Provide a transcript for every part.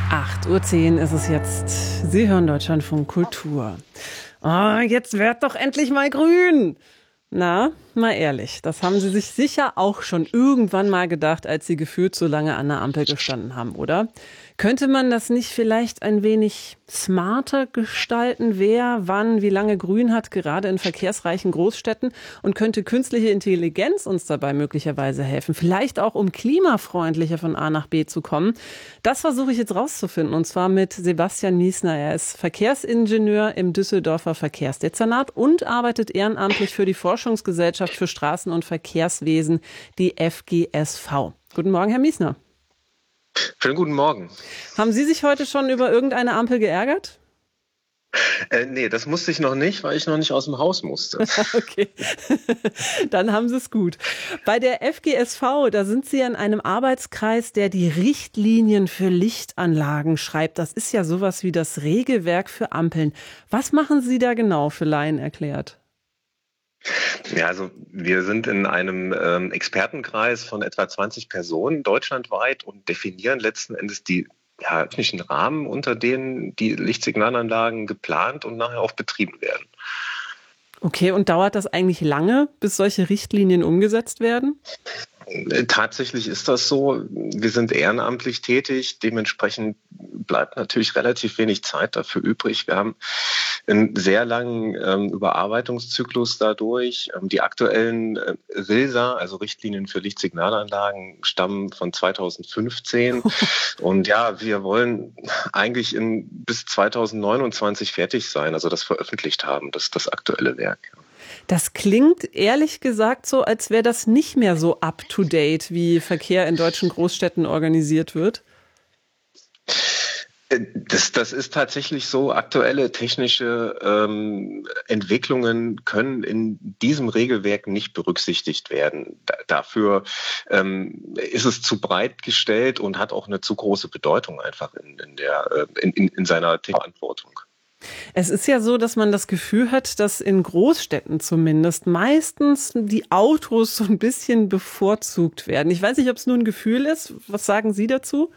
8:10 Uhr ist es jetzt. Sie hören Deutschlandfunk Kultur. Oh, jetzt werd doch endlich mal grün. Na, mal ehrlich, das haben Sie sich sicher auch schon irgendwann mal gedacht, als Sie gefühlt so lange an der Ampel gestanden haben, oder? Könnte man das nicht vielleicht ein wenig smarter gestalten, wer, wann, wie lange grün hat, gerade in verkehrsreichen Großstädten? Und könnte künstliche Intelligenz uns dabei möglicherweise helfen? Vielleicht auch, um klimafreundlicher von A nach B zu kommen? Das versuche ich jetzt rauszufinden, und zwar mit Sebastian Miesner. Er ist Verkehrsingenieur im Düsseldorfer Verkehrsdezernat und arbeitet ehrenamtlich für die Forschungsgesellschaft für Straßen- und Verkehrswesen, die FGSV. Guten Morgen, Herr Miesner. Schönen guten Morgen. Haben Sie sich heute schon über irgendeine Ampel geärgert? Nee, das musste ich noch nicht, weil ich noch nicht aus dem Haus musste. Okay, dann haben Sie es gut. Bei der FGSV, da sind Sie in einem Arbeitskreis, der die Richtlinien für Lichtanlagen schreibt. Das ist ja sowas wie das Regelwerk für Ampeln. Was machen Sie da genau, für Laien erklärt? Ja, also wir sind in einem Expertenkreis von etwa 20 Personen deutschlandweit und definieren letzten Endes die technischen Rahmen, unter denen die Lichtsignalanlagen geplant und nachher auch betrieben werden. Okay, und dauert das eigentlich lange, bis solche Richtlinien umgesetzt werden? Tatsächlich ist das so. Wir sind ehrenamtlich tätig. Dementsprechend bleibt natürlich relativ wenig Zeit dafür übrig. Wir haben einen sehr langen Überarbeitungszyklus dadurch. Die aktuellen RILSA, also Richtlinien für Lichtsignalanlagen, stammen von 2015. Und ja, wir wollen eigentlich bis 2029 fertig sein, also das veröffentlicht haben, das aktuelle Werk. Das klingt ehrlich gesagt so, als wäre das nicht mehr so up-to-date, wie Verkehr in deutschen Großstädten organisiert wird. Das ist tatsächlich so. Aktuelle technische Entwicklungen können in diesem Regelwerk nicht berücksichtigt werden. Dafür ist es zu breit gestellt und hat auch eine zu große Bedeutung einfach in seiner Verantwortung. Es ist ja so, dass man das Gefühl hat, dass in Großstädten zumindest meistens die Autos so ein bisschen bevorzugt werden. Ich weiß nicht, ob es nur ein Gefühl ist. Was sagen Sie dazu?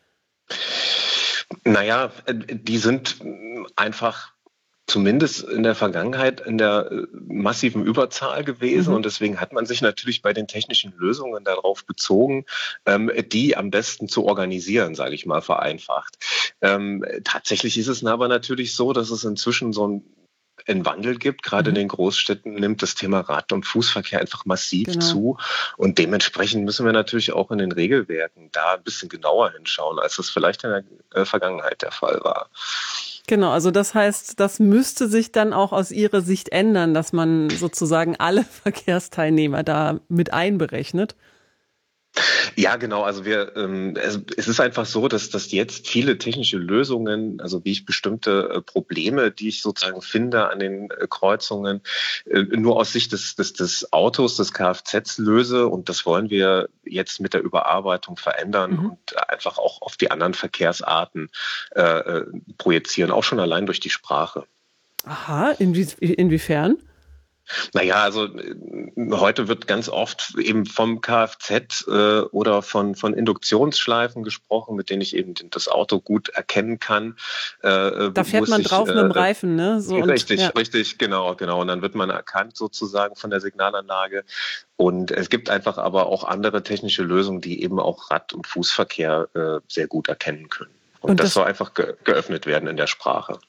Naja, die sind einfach zumindest in der Vergangenheit in der massiven Überzahl gewesen. Mhm. Und deswegen hat man sich natürlich bei den technischen Lösungen darauf bezogen, die am besten zu organisieren, sage ich mal, vereinfacht. Tatsächlich ist es aber natürlich so, dass es inzwischen so einen Wandel gibt. Gerade in Mhm. den Großstädten nimmt das Thema Rad- und Fußverkehr einfach massiv Genau. zu. Und dementsprechend müssen wir natürlich auch in den Regelwerken da ein bisschen genauer hinschauen, als das vielleicht in der Vergangenheit der Fall war. Genau, also das heißt, das müsste sich dann auch aus Ihrer Sicht ändern, dass man sozusagen alle Verkehrsteilnehmer da mit einberechnet. Ja, genau. Also es ist einfach so, dass jetzt viele technische Lösungen, also wie ich bestimmte Probleme, die ich sozusagen finde an den Kreuzungen, nur aus Sicht des Autos, des Kfz löse. Und das wollen wir jetzt mit der Überarbeitung verändern Mhm. und einfach auch auf die anderen Verkehrsarten projizieren, auch schon allein durch die Sprache. Aha, inwiefern? Naja, also heute wird ganz oft eben vom Kfz oder von Induktionsschleifen gesprochen, mit denen ich eben das Auto gut erkennen kann. Da fährt Muss man ich drauf mit dem Reifen, ne? So und ja. richtig, genau. Und dann wird man erkannt sozusagen von der Signalanlage. Und es gibt einfach aber auch andere technische Lösungen, die eben auch Rad- und Fußverkehr sehr gut erkennen können. Und Und das das soll einfach geöffnet werden in der Sprache.